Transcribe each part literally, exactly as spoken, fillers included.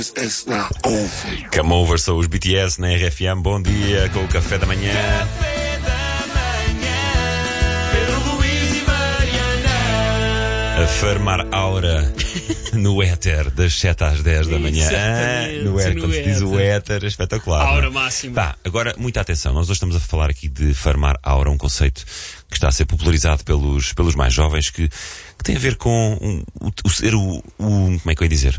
Come Over são os B T S na R F M. Bom dia com o café da manhã. Café da manhã, Pedro Luís e Mariana. A farmar aura no éter das sete às dez da manhã. Exatamente, no éter, no quando se diz o éter, é espetacular. Aura não é? máxima. Tá, agora muita atenção. Nós hoje estamos a falar aqui de farmar aura, um conceito que está a ser popularizado pelos, pelos mais jovens, que, que tem a ver com um, o, o ser o, o. Como é que eu ia dizer?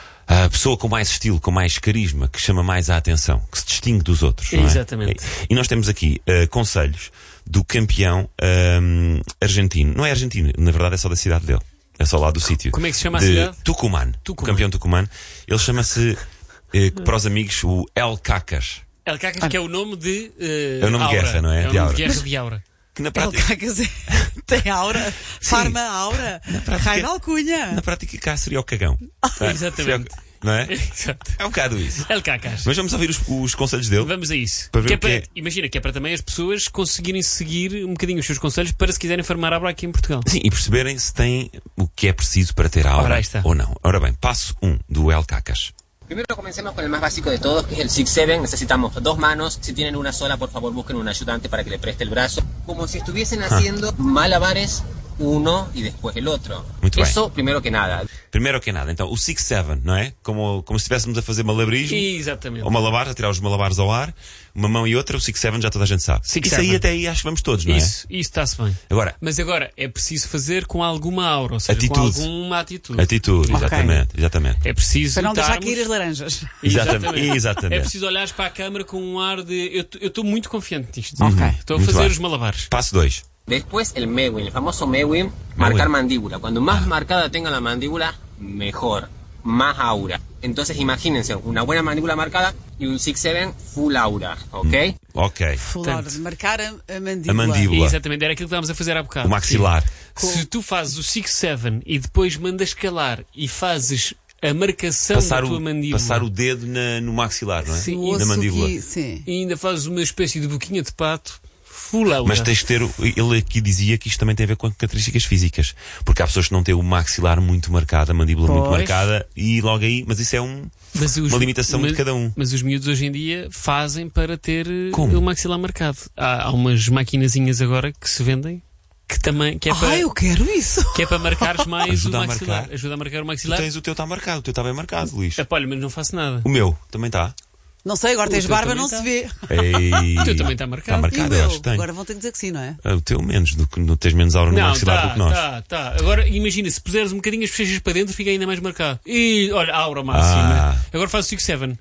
A pessoa com mais estilo, com mais carisma, que chama mais a atenção, que se distingue dos outros. Não é? Exatamente. E nós temos aqui uh, conselhos do campeão um, argentino. Não é argentino, na verdade é só da cidade dele. É só lá do sítio. Como é que se chama a de cidade? Tucumán. Tucumán. O campeão Tucumán. Ele chama-se, uh, para os amigos, o El Cacas. El Cacas, que é o nome de uh, É o nome de Aura. guerra, não é? É o De nome Aura. de guerra de Aura. Que na El prática, Cacas tem aura, farma aura, Raio Alcunha. na prática cá seria o cagão. Exatamente. Seria o- Não é? Exato. É um bocado isso. El Cacas. Mas vamos ouvir os, os conselhos dele. Vamos a isso. Para ver Que é o que para- é. Imagina que é para também as pessoas conseguirem seguir um bocadinho os seus conselhos para se quiserem farmar aura aqui em Portugal. Sim, e perceberem se têm o que é preciso para ter aura Ora, aí está. ou não. Ora bem, passo um do El Cacas. Primero comencemos con el más básico de todos, que es el six seven. Necesitamos dos manos. Si tienen una sola, por favor busquen un ayudante para que le preste el brazo. Como si estuviesen haciendo malabares, uno y después el otro. Muito bem. Eso primero que nada. Primeiro que nada, então, o six seven, não é? Como, como se estivéssemos a fazer malabarismo. Exatamente. Ou malabares, a tirar os malabares ao ar. Uma mão e outra, o six seven já toda a gente sabe. Six Isso aí seven. até aí acho que vamos todos, não é? Isso, isso está-se bem. Agora, Mas agora é preciso fazer com alguma aura, ou seja, Atitude. com alguma atitude. atitude, Ok. exatamente, exatamente. É preciso Para não deixar estarmos- cair as laranjas. Exatamente, exatamente. É preciso olhares para a câmara com um ar de eu estou muito confiante nisto. Ok. Estou a Muito fazer bem. os malabares. Passo dois. Después el Mewin, el famoso Mewin, marcar mandíbula. Cuando más marcada tenga la mandíbula, mejor. Más aura. Entonces imagínense, una buena mandíbula marcada y un six seven full aura, ¿ok? Ok. Full Portanto, aura, marcar a, a mandíbula. A mandíbula. Exatamente, era aquilo que estávamos a fazer há bocado. O maxilar. Se tu fazes o six seven e depois mandas calar e fazes a marcação Passar da tua o, mandíbula passar o dedo na- no maxilar, não é? Sim, O na osso mandíbula. aqui, sim. e ainda fazes uma espécie de boquinha de pato, full aura. Mas tens que ter. o- Ele aqui dizia que isto também tem a ver com características físicas. Porque há pessoas que não têm o maxilar muito marcado, a mandíbula muito Pois. marcada, e logo aí. Mas isso é um, Mas os- uma limitação mas- de cada um. Mas os miúdos hoje em dia fazem para ter eh, Como? o maxilar marcado. Há, há umas maquinazinhas agora que se vendem que também que é para, Ah, eu quero isso. que é para marcares mais Ajuda o a maxilar. marcar. Ajuda a marcar o Tu maxilar. tens o teu está marcado, o teu está bem marcado, Luís. Epá, olha, mas não faço nada. O meu também está. Não sei, agora O tens teu barba, também não tá. se vê. Ei, O teu também está marcado. Está E o marcado, eu meu? acho que tem. Agora vão ter que dizer que sim, não é? O teu menos, do que não tens menos aura no Não, maxilar tá, do que nós. tá, tá. Agora imagina, se puseres um bocadinho as bochechas para dentro, fica ainda mais marcado. E olha, a aura máxima. Ah. Agora faz o six seven.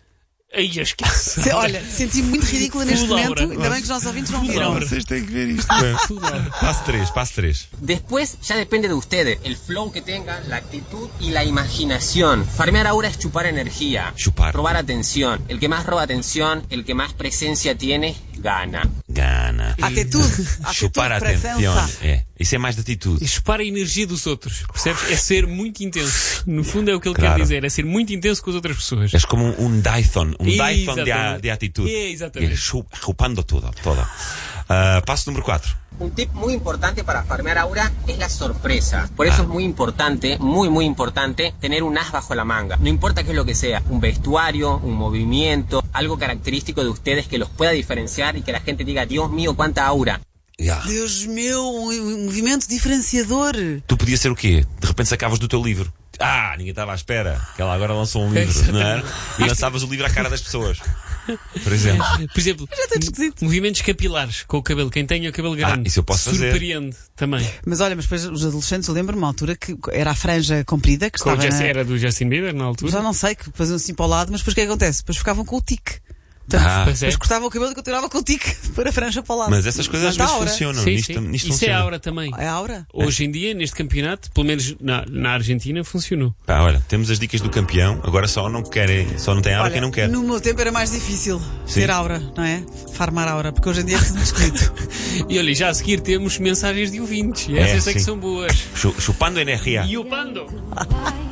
Aí esquece. Se- Olha, senti-me muito ridícula neste Full momento. aura. Ainda bem que os nossos ouvintes não Full viram. aura. Vocês têm que ver isto. Passo três, passo três. Después ya depende de ustedes, el flow que tengan, la actitud y la imaginación. Farmear aura es chupar energía, Chupar. robar atención. El que más roba atención, el que más presencia tiene, gana. Gana. Atitude. Chupar a Atitude, atenção. presença. É. Isso é mais de atitude. E chupar a energia dos outros. Percebes? É ser muito intenso. No fundo é o que ele Claro. quer dizer. É ser muito intenso com as outras pessoas. És como um, um Dyson. Um Dyson de, a- Exatamente. de atitude. É, exatamente. É chu- chupando tudo. Toda. Ah, passo número quatro. Un tip muy importante para farmear aura es la sorpresa. Por eso Ah. es muy importante, muy muy importante, tener un as bajo la manga. No importa qué es lo que sea, un vestuario, un movimiento, algo característico de ustedes que los pueda diferenciar y que la gente diga, Dios mío, cuánta aura. Ya. Deus meu, um um movimento diferenciador. Tu podias ser o quê? De repente sacavas do teu livro. Ah, ninguém estava à espera. Que ela agora lançou um livro, não era? E lançavas o livro à cara das pessoas. Por exemplo. Por exemplo, tudo esquisito. movimentos capilares com o cabelo. Quem tem o cabelo grande. Ah, isso eu posso fazer. Surpreende também. Mas olha, mas depois os adolescentes, eu lembro-me uma altura que era a franja comprida que Com o estava Justin- na... Era do Justin Bieber na altura. Já não sei, que faziam assim para o lado, mas depois o que é que acontece? Depois ficavam com o tique. Portanto, Ah. Pois é. depois cortavam o cabelo e continuava com o tique para a franja para o lado. Mas essas coisas às Portanto, vezes a aura. funcionam. Sim, Nisto, sim. nisto Isso funciona. é aura também. É a aura? Hoje em dia, neste campeonato, pelo menos na, na Argentina, funcionou. Pá, olha, temos as dicas do campeão. Agora só não querem, só não tem aura Olha, quem não quer. no meu tempo era mais difícil Sim. ter aura, não é? Farmar aura, porque hoje em dia é tudo muito escrito. E olha, já a seguir temos mensagens de ouvintes. E É, essas é que sim. são boas. Chu- Chupando energia. E o Pando.